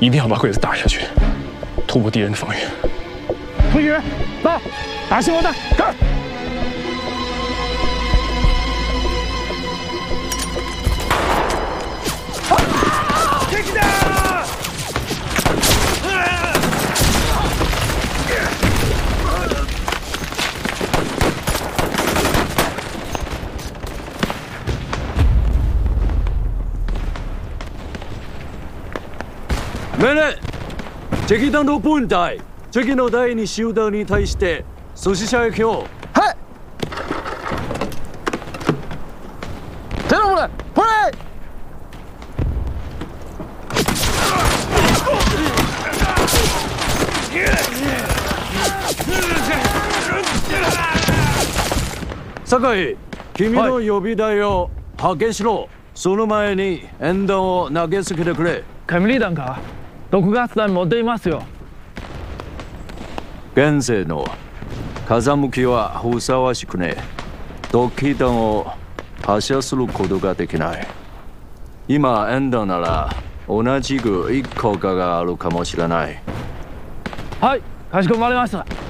一定要把鬼子打下去，突破敌人的防御。 同学，到，打信号弹，干！Take it down！ 命令！敵弾の本隊、敵の第二集団に対して阻止射撃を。 はい。手の裏、ほれ！ 酒井、君の予備隊を派遣しろ。その前に演弾を投げつけてくれ。 雷弾か。毒ガス弾持っていますよ。 現世の風向きはふさわしくね。毒気弾を発射することができない。今演弾なら同じく一個があるかもしれない。 はい、かしこまりました。